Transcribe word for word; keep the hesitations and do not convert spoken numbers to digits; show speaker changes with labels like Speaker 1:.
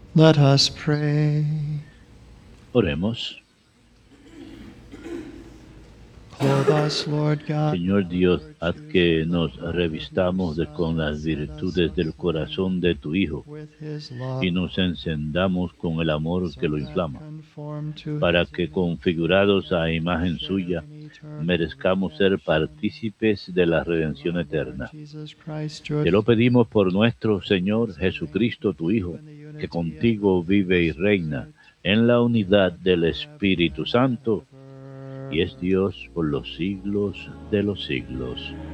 Speaker 1: Let us pray.
Speaker 2: Oremos.
Speaker 1: Clothe us, Lord God,
Speaker 2: Señor Dios, haz que nos revistamos de, con las virtudes del corazón de tu Hijo
Speaker 1: with his
Speaker 2: y
Speaker 1: love,
Speaker 2: nos encendamos con el amor
Speaker 1: so
Speaker 2: que lo
Speaker 1: that
Speaker 2: inflama,
Speaker 1: conformed to
Speaker 2: para
Speaker 1: his
Speaker 2: que
Speaker 1: image,
Speaker 2: configurados a imagen suya,
Speaker 1: share in eternal
Speaker 2: merezcamos ser
Speaker 1: redemption.
Speaker 2: partícipes de la redención
Speaker 1: Our Lord
Speaker 2: eterna.
Speaker 1: Jesus Christ, your
Speaker 2: Te lo
Speaker 1: Son,
Speaker 2: pedimos por nuestro Señor
Speaker 1: lives and reigns
Speaker 2: Jesucristo, tu
Speaker 1: with you
Speaker 2: Hijo,
Speaker 1: in the
Speaker 2: que
Speaker 1: unity of
Speaker 2: contigo
Speaker 1: the
Speaker 2: vive
Speaker 1: Holy
Speaker 2: y reina
Speaker 1: Spirit,
Speaker 2: en la unidad
Speaker 1: God
Speaker 2: del
Speaker 1: forever
Speaker 2: Espíritu
Speaker 1: and
Speaker 2: Santo,
Speaker 1: ever.
Speaker 2: y es Dios por los siglos de los siglos.